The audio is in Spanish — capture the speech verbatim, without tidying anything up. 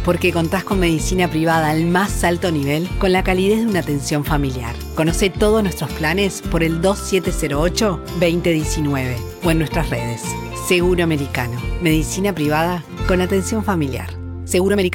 porque contás con medicina privada al más alto nivel con la calidez de una atención familiar. Conoce todos nuestros planes por el dos siete cero ocho, dos cero uno nueve o en nuestras redes. Seguro Americano. Medicina privada con atención familiar. Seguro Americano.